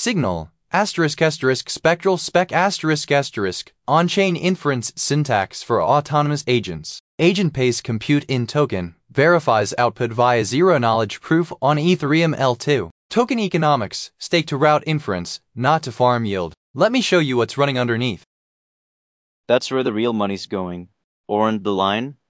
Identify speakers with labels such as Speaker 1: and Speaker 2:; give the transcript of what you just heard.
Speaker 1: Signal, spectral spec on-chain inference syntax for autonomous agents. Agent pays compute in token, verifies output via zero-knowledge proof on Ethereum L2. Token economics, stake to route inference, not to farm yield. Let me show you what's running underneath.
Speaker 2: That's where the real money's going. Or on the line,